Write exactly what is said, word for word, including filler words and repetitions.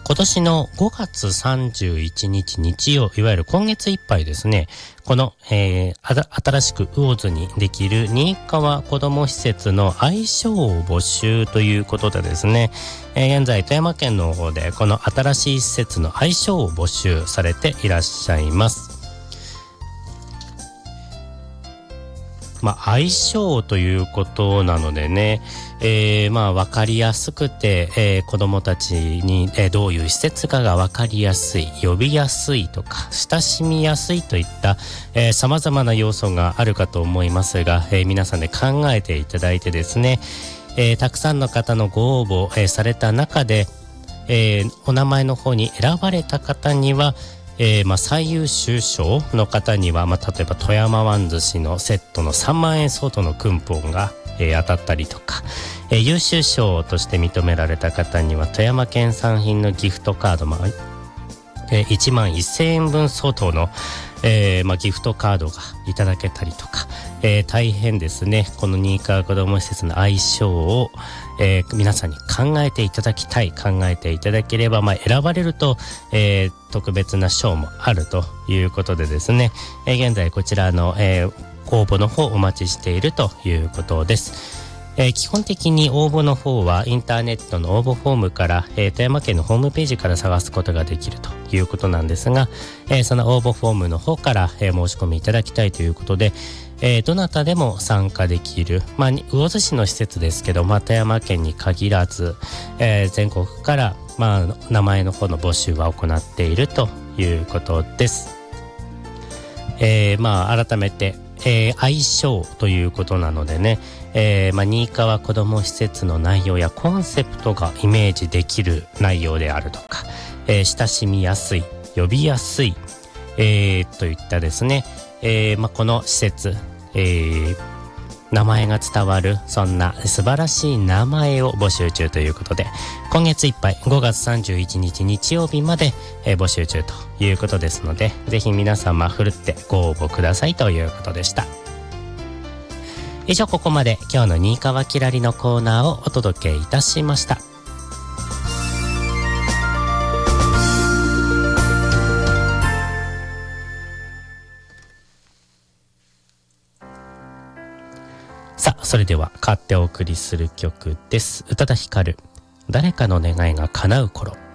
今年のごがつさんじゅういちにち日曜、いわゆる今月いっぱいですね、この、えー、あた新しく魚津にできる新川子ども施設の愛称を募集ということでですね、えー、現在富山県の方でこの新しい施設の愛称を募集されていらっしゃいます。まあ、愛称ということなのでね、えー、まあ分かりやすくて、えー、子どもたちに、えー、どういう施設かが分かりやすい、呼びやすいとか親しみやすいといった、えー、様々な要素があるかと思いますが、えー、皆さんで考えていただいてですね、えー、たくさんの方のご応募、えー、された中で、えー、お名前の方に選ばれた方にはえーまあ、最優秀賞の方には、まあ、例えば富山湾寿司のセットのさんまんえん相当のクンポンが、えー、当たったりとか、えー、優秀賞として認められた方には富山県産品のギフトカード、まあえー、いちまんせんえんぶん相当の、えーまあ、ギフトカードがいただけたりとか、えー、大変ですね、この新川子ども施設の愛称をえー、皆さんに考えていただきたい、考えていただければ、まあ、選ばれると、えー、特別な賞もあるということでですね、えー、現在こちらの、えー、応募の方お待ちしているということです。えー、基本的に応募の方はインターネットの応募フォームから、えー、富山県のホームページから探すことができるということなんですが、えー、その応募フォームの方から、えー、申し込みいただきたいということで、えー、どなたでも参加できる、まあ、魚津市の施設ですけど、まあ、富山県に限らず、えー、全国から、まあ、名前の方の募集は行っているということです。えー、まあ改めて、えー、愛称ということなのでね、えーまあ、新川子ども施設の内容やコンセプトがイメージできる内容であるとか、えー、親しみやすい、呼びやすい、えー、といったですね、えーまあ、この施設、えー、名前が伝わる、そんな素晴らしい名前を募集中ということで、今月いっぱいごがつさんじゅういちにち日曜日まで、えー、募集中ということですので、ぜひ皆様ふるってご応募くださいということでした。以上、ここまで今日の新川きらりのコーナーをお届けいたしました。さあ、それでは買ってお送りする曲です。宇多田ヒカル、誰かの願いが叶う頃。